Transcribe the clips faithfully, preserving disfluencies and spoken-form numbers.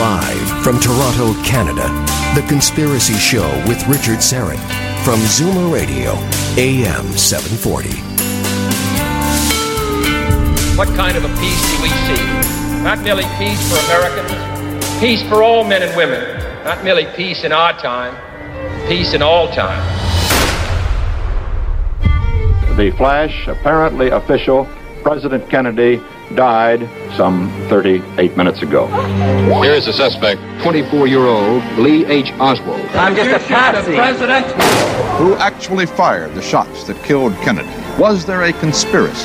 Live from Toronto, Canada, The Conspiracy Show with Richard Syrett from Zoomer Radio, A M seven forty. What kind of a peace do we see? Not merely peace for Americans, peace for all men and women. Not merely peace in our time, peace in all time. The flash, apparently official, President Kennedy died some thirty-eight minutes ago. Here is the suspect. twenty-four-year-old Lee H. Oswald. I'm just a patsy. President. Who actually fired the shots that killed Kennedy? Was there a conspiracy?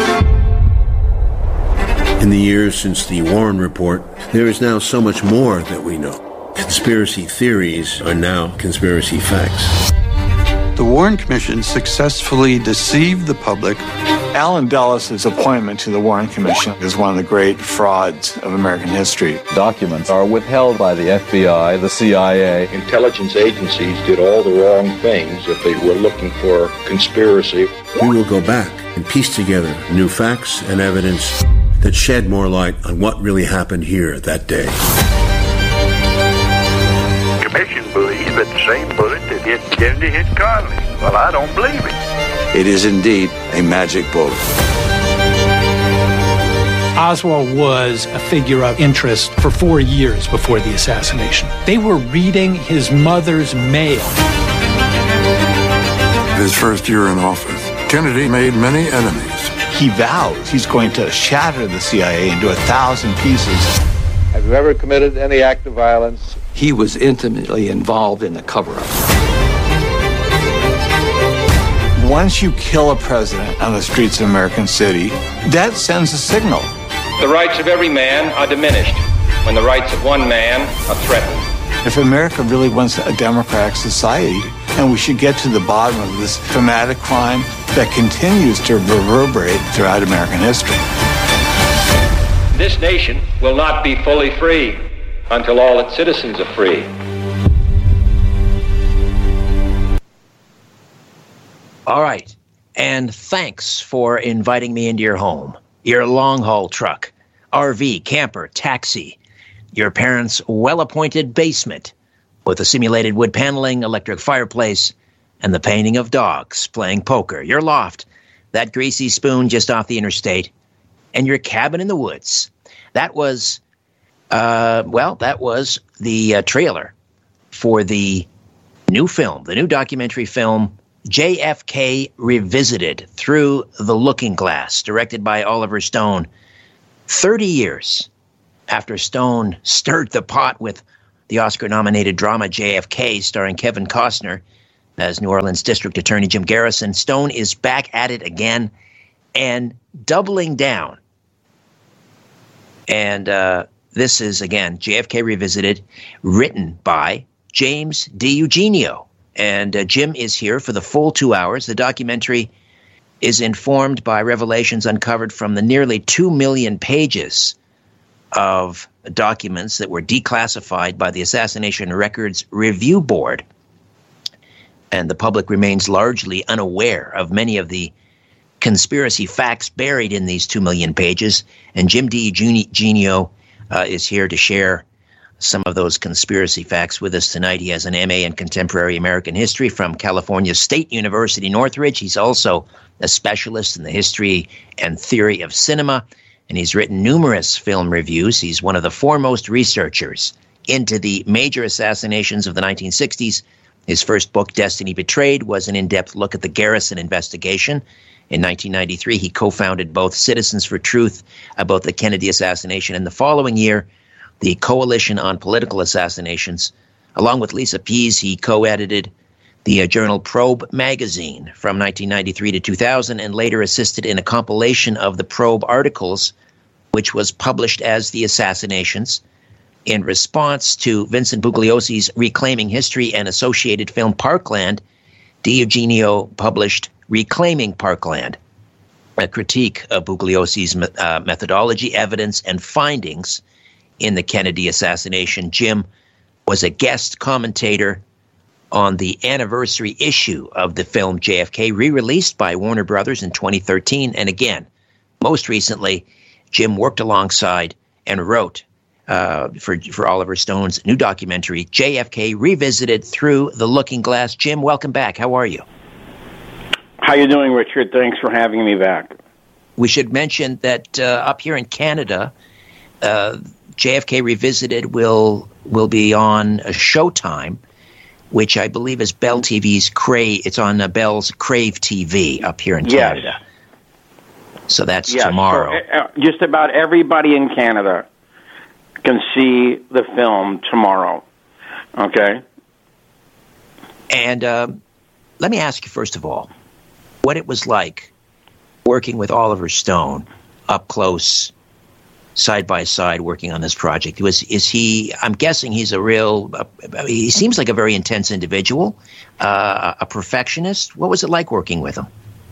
In the years since the Warren Report, there is now so much more that we know. Conspiracy theories are now conspiracy facts. The Warren Commission successfully deceived the public. Allen Dulles' appointment to the Warren Commission is one of the great frauds of American history. Documents are withheld by the F B I, the C I A. Intelligence agencies did all the wrong things if they were looking for conspiracy. We will go back and piece together new facts and evidence that shed more light on what really happened here that day. The Commission believes that the same bullet that hit Kennedy hit Connally. Well, I don't believe it. It is indeed a magic bullet. Oswald was a figure of interest for four years before the assassination. They were reading his mother's mail. His first year in office, Kennedy made many enemies. He vows he's going to shatter the C I A into a thousand pieces. Have you ever committed any act of violence? He was intimately involved in the cover-up. Once you kill a president on the streets of American City, that sends a signal. The rights of every man are diminished when the rights of one man are threatened. If America really wants a democratic society, and we should get to the bottom of this traumatic crime that continues to reverberate throughout American history. This nation will not be fully free until all its citizens are free. All right, and thanks for inviting me into your home, your long-haul truck, R V, camper, taxi, your parents' well-appointed basement with a simulated wood paneling, electric fireplace, and the painting of dogs playing poker, your loft, that greasy spoon just off the interstate, and your cabin in the woods. That was, uh, well, that was the uh, trailer for the new film, the new documentary film, J F K Revisited, Through the Looking Glass, directed by Oliver Stone. Thirty years after Stone stirred the pot with the Oscar-nominated drama J F K, starring Kevin Costner as New Orleans District Attorney Jim Garrison, Stone is back at it again and doubling down. And uh, this is, again, J F K Revisited, written by James DiEugenio. And uh, Jim is here for the full two hours. The documentary is informed by revelations uncovered from the nearly two million pages of documents that were declassified by the Assassination Records Review Board. And the public remains largely unaware of many of the conspiracy facts buried in these two million pages. And Jim DiEugenio uh, is here to share some of those conspiracy facts with us tonight. He has an M A in Contemporary American History from California State University, Northridge. He's also a specialist in the history and theory of cinema, and he's written numerous film reviews. He's one of the foremost researchers into the major assassinations of the nineteen sixties. His first book, Destiny Betrayed, was an in-depth look at the Garrison investigation. In nineteen ninety-three, he co-founded both Citizens for Truth about the Kennedy assassination, and the following year, the Coalition on Political Assassinations. Along with Lisa Pease, he co-edited the uh, journal Probe magazine from nineteen ninety-three to two thousand, and later assisted in a compilation of the Probe articles, which was published as The Assassinations. In response to Vincent Bugliosi's Reclaiming History and associated film Parkland, DiEugenio published Reclaiming Parkland, a critique of Bugliosi's uh, methodology, evidence, and findings in the Kennedy assassination. Jim was a guest commentator on the anniversary issue of the film J F K, re-released by Warner Brothers in twenty thirteen. And again, most recently, Jim worked alongside and wrote uh, for for Oliver Stone's new documentary, J F K Revisited Through the Looking Glass. Jim, welcome back. How are you? How you doing, Richard? Thanks for having me back. We should mention that uh, up here in Canada, uh, J F K Revisited will will be on a Showtime, which I believe is Bell T V's Crave. It's on uh, Bell's Crave T V up here in yes. Canada. So that's yes. tomorrow. So, uh, just about everybody in Canada can see the film tomorrow. Okay? And uh, let me ask you, first of all, what it was like working with Oliver Stone up close, side by side, working on this project. Was is he? I'm guessing he's a real. Uh, he seems like a very intense individual, uh, a perfectionist. What was it like working with him?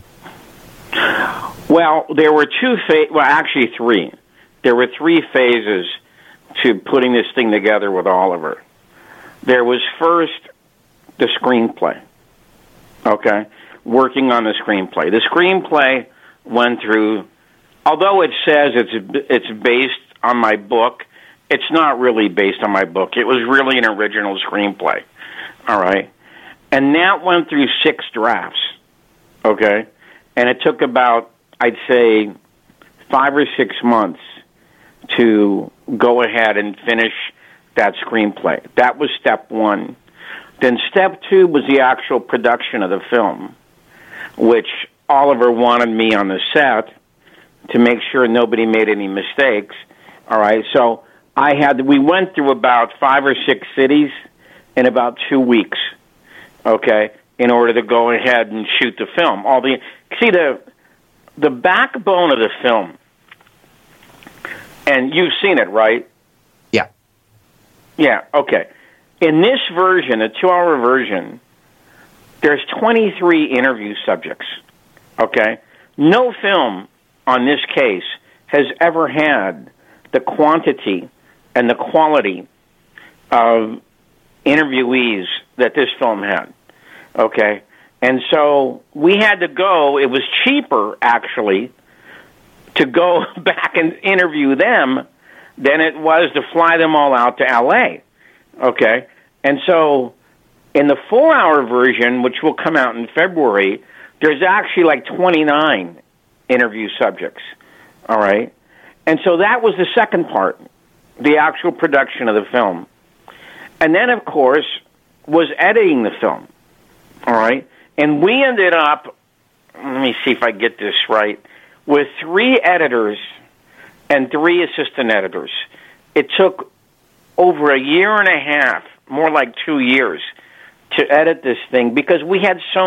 Well, there were two phases. Well, actually, three. There were three phases to putting this thing together with Oliver. There was first the screenplay. Okay, working on the screenplay. The screenplay went through. Although it says it's it's based on my book, it's not really based on my book. It was really an original screenplay, all right? And that went through six drafts, okay? And it took about, I'd say, five or six months to go ahead and finish that screenplay. That was step one. Then step two was the actual production of the film, which Oliver wanted me on the set to make sure nobody made any mistakes. All right, so I had we went through about five or six cities in about two weeks. Okay, in order to go ahead and shoot the film. All the see the the backbone of the film, and you've seen it, right? Yeah. Yeah. Okay. In this version, a two-hour version, there's twenty-three interview subjects. Okay, no film on this case has ever had the quantity and the quality of interviewees that this film had, okay? And so we had to go, it was cheaper, actually, to go back and interview them than it was to fly them all out to L A, okay? And so in the four-hour version, which will come out in February, there's actually like twenty-nine interview subjects, all right? And so that was the second part, the actual production of the film. And then, of course, was editing the film, all right? And we ended up, let me see if I get this right, with three editors and three assistant editors. It took over a year and a half, more like two years, to edit this thing because we had so